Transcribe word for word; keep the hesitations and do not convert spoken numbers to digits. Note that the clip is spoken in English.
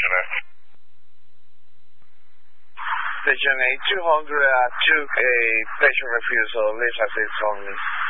Station eight. Station eight, two hundred, uh, took a patient refusal, Lisa six only.